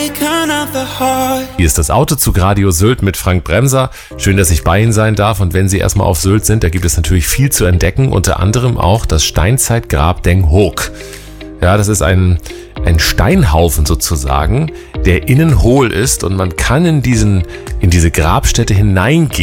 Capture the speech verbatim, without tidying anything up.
Hier ist das Autozug Radio Sylt mit Frank Bremser. Schön, dass ich bei Ihnen sein darf. Und wenn Sie erstmal auf Sylt sind, da gibt es natürlich viel zu entdecken. Unter anderem auch das Steinzeitgrab Den Hoog. Ja, das ist ein, ein Steinhaufen sozusagen, der innen hohl ist und man kann in diesen, in diese Grabstätte hineingehen.